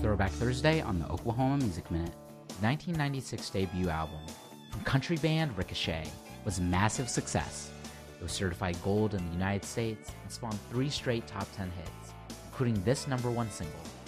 Throwback Thursday on the Oklahoma Music Minute. The 1996 debut album from country band Ricochet was a massive success. It was certified gold in the United States and spawned 3 straight top 10 hits, including this #1 single,